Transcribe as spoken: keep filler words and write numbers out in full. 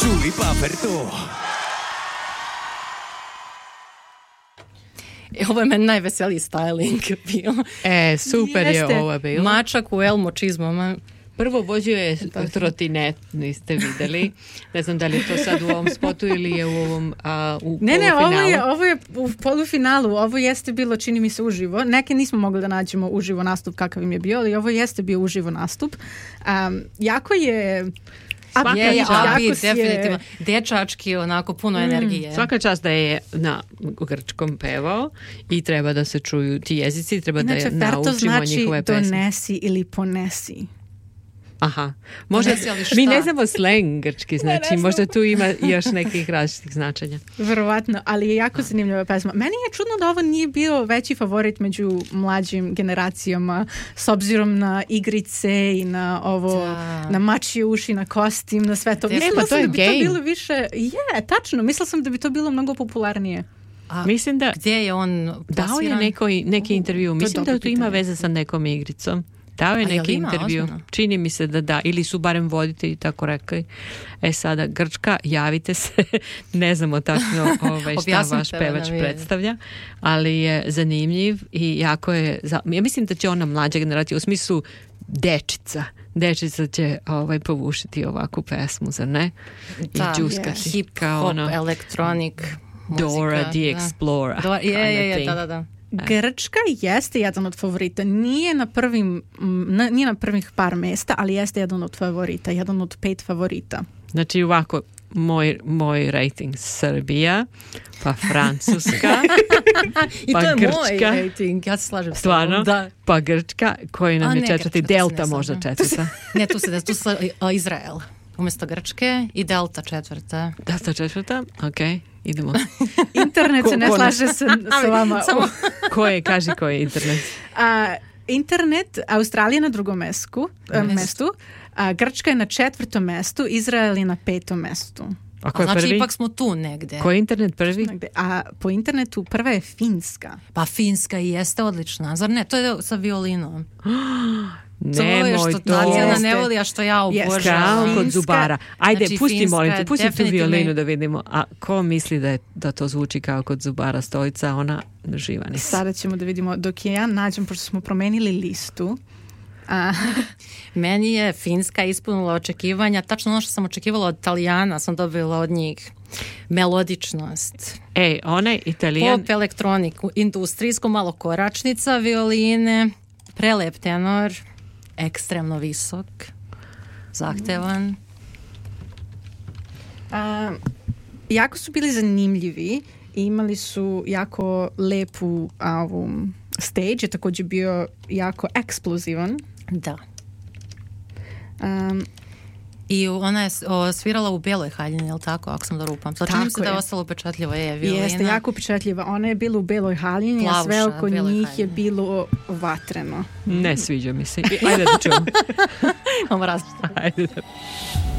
Tulip aperto. E, ovo je meni najveseliji styling bio. E, super Jeste. je ovo bilo. Mačak u elmo čizmama. Prvo vozio je trotinet, niste videli. Ne znam da li je to sad u ovom spotu ili je u ovom a, u Ne, ne, ovo polufinalu. je, ovo je u polufinalu. Ovo jeste bilo, čini mi se, uživo. Neke nismo mogli da nađemo uživo nastup kakav im je bio, ali ovo jeste bio uživo nastup. Um, jako je... Svaka je, čast. jako Upbeat, si je- definitivno. Dečački, onako, puno energije. Svaka čast da je na grčkom pevao i treba da se čuju ti jezici, treba Inače, da ferto naučimo znači njihove pesme. donesi ili ponesi. Aha. Možda, Donesi, ali šta? mi ne znamo slang grčki, znači ne znam. možda tu ima još nekih različitih značenja. Verovatno, ali je jako zanimljiva pesma. Meni je čudno da ovo nije bio veći favorit među mlađim generacijama s obzirom na igrice i na ovo, Da. na mačje uši, na kostim, na sve to. Ne, Mislila pa to sam je da bi game. to bilo više... Je, tačno. Mislila sam da bi to bilo mnogo popularnije. A Mislim da gdje je on dao je plasiran? neko, neki intervju. to je Mislim da dobro to ima pitanje. veze sa nekom igricom. Dao je A jel neki ima, intervju. ozbiljno? Čini mi se da da. Ili su barem voditelji tako rekli. E sada, Grčka, javite se. Ne znamo tačno ovaj, šta Objasnite vaš da pevač nam je. predstavlja. Ali je zanimljiv i jako je... za- Ja mislim da će ona mlađa generacija, u smislu dečica. Dečica će ovaj, povušiti ovakvu pesmu, zar ne? Da, I džuskati. hip kao hop, ono elektronik, Dora muzika, the da. Explorer. Do- je, kind of je, je, thing. da, da, da. Grčka jeste jedan od favorita. Nije na prvim, m, na, nije na prvih par mesta, ali jeste jedan od favorita. Jedan od pet favorita. Znači ovako, moj, moj rating Srbija, pa Francuska, I pa to je Grčka, moj rating, ja se slažem s stvarno, tobom, da. pa Grčka, koji nam A je ne, četvrti, Grčka, to se Delta ne možda slažem. četvrta. Ne, tu se, tu se a, Izrael. Umjesto Grčke i Delta četvrta. Delta četvrta, ok, idemo. Internet Ko- se ne ko ne- slaže sa, sa vama. Samo- Ko je, kaži ko je internet. A, internet, Australija na drugom mesku, a, Mestu. mestu, a Grčka je na četvrtom mestu, Izrael je na petom mestu. A ko A je znači prvi? ipak smo tu negdje. Ko je internet prvi? Negde. A po internetu prva je Finska. Pa Finska i jeste odlična. Zar ne? To je sa violinom. To je Nemoj što to. Tatjana Jeste. ne voli, a što ja Jeste. obožavam. Kao kod Finska- Zubara. Ajde, Znači, pusti, Finska molim te, pusti tu definitivno- violinu da vidimo. A ko misli da, je, da to zvuči kao kod Zubara Stojica, ona živa nisi. Sada ćemo da vidimo, dok je ja nađem, pošto smo promenili listu. A, Meni je Finska ispunila očekivanja. Tačno ono što sam očekivala od Italijana sam dobila od njih. Melodičnost. Ej, onaj Italijan, Pop, elektroniku, industrijsku, malo koračnica, violine, prelep tenor, ekstremno visok, zahtevan. a, jako su bili zanimljivi i imali su jako lepu a, ovu stage, je također bio jako eksplozivan. Da. Um, I ona je o, svirala u Beloj haljini, je li tako, ako sam dobro upamtila? Čini mi se Tako da je je. ostalo upečatljivo. Je, violina. Jeste jako upečatljiva. Ona je bila u beloj haljini, a sve Plavša, oko beloj njih je haljini. bilo vatreno. ne sviđa mi se. Ajde da čujemo. Imamo različite. Ajde da